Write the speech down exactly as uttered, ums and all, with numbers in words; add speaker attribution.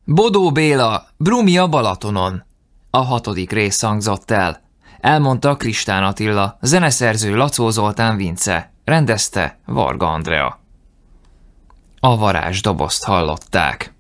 Speaker 1: Bodó Béla, Brumi a Balatonon. A hatodik rész hangzott el. Elmondta Kristán Attila, zeneszerző Lacó Zoltán Vince, rendezte Varga Andrea. A varázsdobozt hallották.